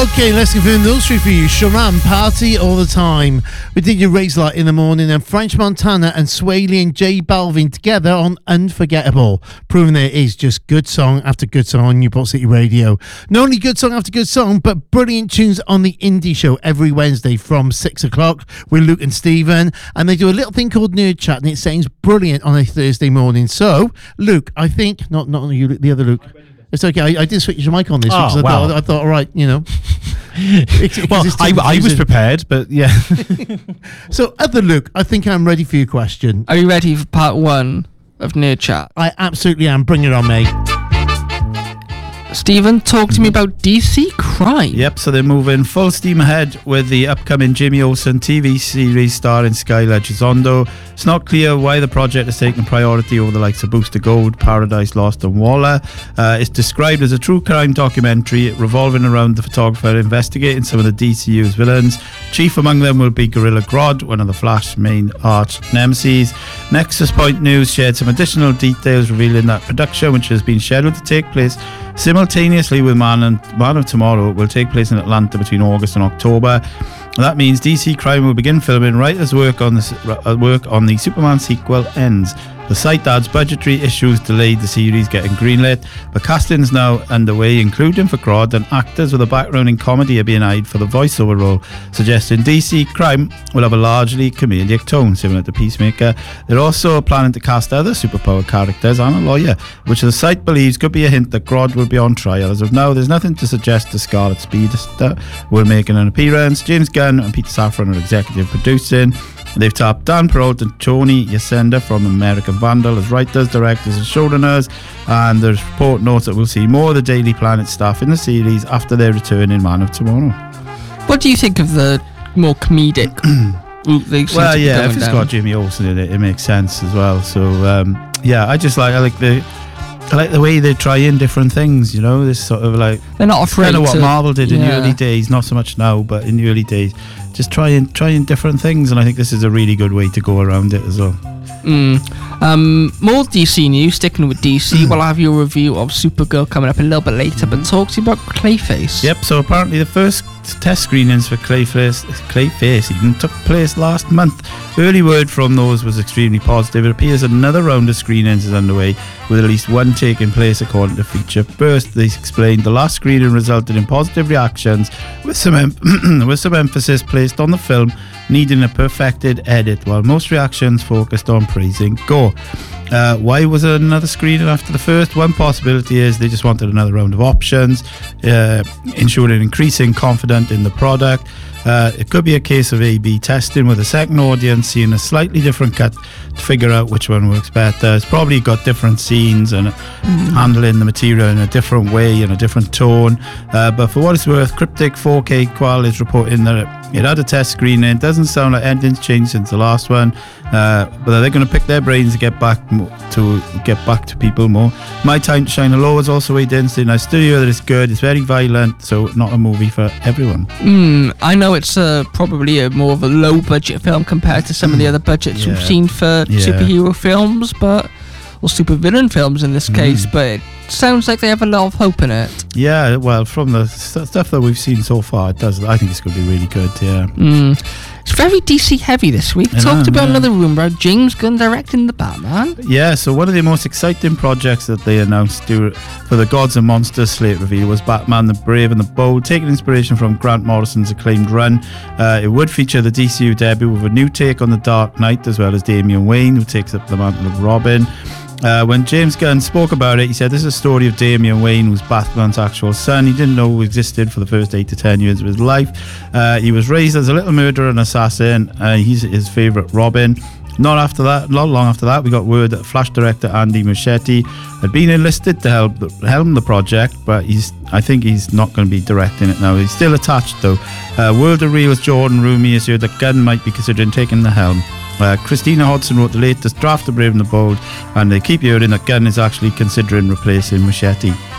Okay, let's confirm those three for you. Sharam, Party All the Time. We did your Raise Light in the Morning, and French Montana and Swaley and J Balvin together on Unforgettable, proving there is just good song after good song on Newport City Radio. Not only good song after good song, but brilliant tunes on the Indie Show every Wednesday from 6 o'clock with Luke and Stephen, and they do a little thing called Nerd Chat, and it sounds brilliant on a Thursday morning. So, Luke, I think, not you, the other Luke. It's okay. I did switch your mic on this because I thought, all right, you know. I was prepared, but yeah. So, other Luke, I think I'm ready for your question. Are you ready for part one of Nerd Chat? I absolutely am. Bring it on, mate. Stephen, talk to me about DC Crime. Yep, so they're moving full steam ahead with the upcoming Jimmy Olsen TV series starring Skylar Gisondo. It's not clear why the project is taking priority over the likes of Booster Gold, Paradise Lost and Waller. It's described as a true crime documentary revolving around the photographer investigating some of the DCU's villains. Chief among them will be Gorilla Grodd, one of the Flash's main arch nemesis. Nexus Point News shared some additional details revealing that production, which has been scheduled to take place simultaneously with Man of Tomorrow, will take place in Atlanta between August and October. That means DC Crime will begin filming right as work on the Superman sequel ends. The site adds budgetary issues delayed the series getting greenlit, but casting is now underway, including for Grodd, and actors with a background in comedy are being eyed for the voiceover role, suggesting DC Crime will have a largely comedic tone, similar to Peacemaker. They're also planning to cast other superpower characters and a lawyer, which the site believes could be a hint that Grodd will be on trial. As of now, there's nothing to suggest the Scarlet Speedster will make an appearance. James Gunn and Peter Safran are executive producing. They've tapped Dan Perrault and Tony Yacenda from American Vandal as writers, directors and showrunners, and the report notes that we'll see more of the Daily Planet staff in the series after their return in Man of Tomorrow. What do you think of the more comedic route they seem to be going if it's down? got Jimmy Olsen in it makes sense as well. So I like the way they try in different things, you know. This sort of like, they're not afraid kind of what Marvel did in the yeah. early days, not so much now, but in the early days, just trying different things, and I think this is a really good way to go around it as well. More DC news. Sticking with DC, we'll have your review of Supergirl coming up a little bit later, but talk to you about Clayface. Yep, so apparently the first test screenings for Clayface even took place last month. Early word from those was extremely positive. It appears another round of screenings is underway, with at least one taking place according to Feature Burst. They explained the last screening resulted in positive reactions, with some emphasis placed on the film needing a perfected edit, while most reactions focused on praising Go. Why was there another screening after the first? One possibility is they just wanted another round of options, ensuring increasing confidence in the product. It could be a case of A/B testing with a second audience seeing a slightly different cut to figure out which one works better. It's probably got different scenes and handling the material in a different way and a different tone. But for what it's worth, Cryptic 4K Qual is reporting that it had a test screening. It doesn't sound like anything's changed since the last one. But they're going to pick their brains to get back to people more. My Time to Shine Low is also weighed in, saying I still hear that it's good. It's very violent, so not a movie for everyone. I know it's probably a more of a low budget film compared to some of the other budgets we've seen for superhero films, or supervillain films in this case, but it sounds like they have a lot of hope in it. Yeah, well, from the stuff that we've seen so far, it does. I think it's going to be really good. Yeah. It's very DC heavy this week. Talked about another rumour about James Gunn directing the Batman. Yeah, so one of the most exciting projects that they announced for the Gods and Monsters slate reveal was Batman the Brave and the Bold, taking inspiration from Grant Morrison's acclaimed run. It would feature the DCU debut with a new take on the Dark Knight, as well as Damian Wayne, who takes up the mantle of Robin. When James Gunn spoke about it, he said this is a story of Damian Wayne, who's Batman's actual son. He didn't know who existed for the first 8 to 10 years of his life. He was raised as a little murderer and assassin. He's his favourite Robin. Not long after that, we got word that Flash director Andy Muschietti had been enlisted to helm the project, but I think he's not going to be directing it now. He's still attached though. World of Real's Jordan Rumi has heard that Gunn might be considering taking the helm. Christina Hodson wrote the latest draft of Brave and the Bold, and they keep hearing that Gunn is actually considering replacing Muschietti.